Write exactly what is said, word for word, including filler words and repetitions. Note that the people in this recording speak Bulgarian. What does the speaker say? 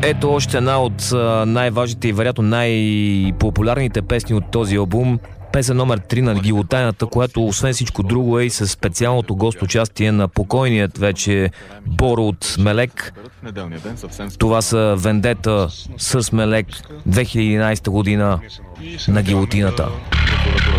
Ето още една от най-важните и вероятно най-популярните песни от този албум. Песен номер три на Гилотайната, която освен всичко друго е и със специалното гост-участие на покойният вече Боро от Мелек. Това са Вендета с Мелек, две хиляди и единадесета година на Гилотината.